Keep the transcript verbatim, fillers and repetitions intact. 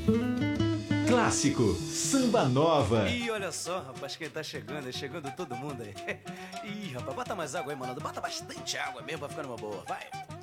Clássico, Samba Nova. Ih, olha só, rapaz, quem tá chegando, é chegando todo mundo aí. Ih, rapaz, bota mais água aí, malandro. Bota bastante água mesmo pra ficar numa boa, vai.